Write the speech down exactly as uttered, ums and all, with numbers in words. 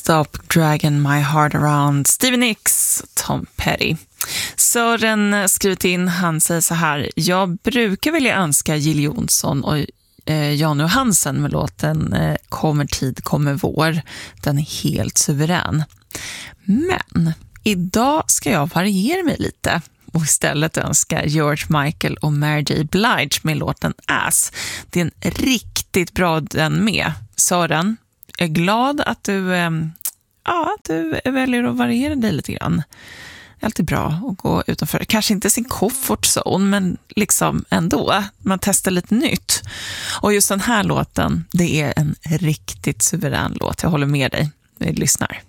Stop Dragging My Heart Around, Stevie Nicks, Tom Petty. Sören skrivit in, han säger så här: jag brukar vilja önska Jill Johnson och eh, Jan Johansen med låten eh, Kommer tid, kommer vår. Den är helt suverän. Men idag ska jag variera mig lite och istället önska George Michael och Mary J. Blige med låten Ass. Det är en riktigt bra den med. Sören, jag är glad att du, eh, ja, att du väljer att variera dig lite grann. Det är alltid bra att gå utanför, kanske inte sin comfort zone, men liksom ändå, man testar lite nytt. Och just den här låten, det är en riktigt suverän låt. Jag håller med dig, vi lyssnar.